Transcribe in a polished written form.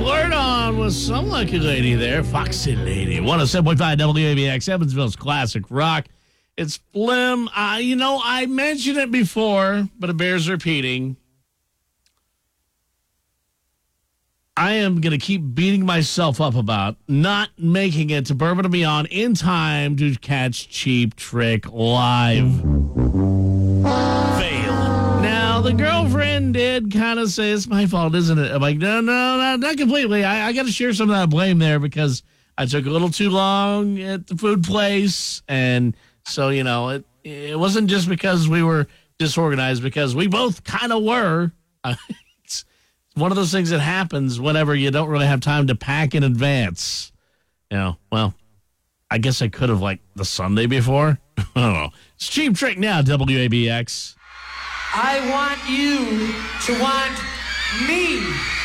Flirt on with some lucky lady there. Foxy Lady. 107.5 WABX, Evansville's classic rock. It's Flim. I mentioned it before, but it bears repeating. I am going to keep beating myself up about not making it to Bourbon and Beyond in time to catch Cheap Trick live. Fail. Now, the girlfriend did kind of say, it's my fault, isn't it? I'm like, no, not completely. I got to share some of that blame there because I took a little too long at the food place. And so, it wasn't just because we were disorganized, because we both kind of were. One of those things that happens whenever you don't really have time to pack in advance. Well, I guess I could have the Sunday before. I don't know. It's Cheap Trick now, WABX. I want you to want me.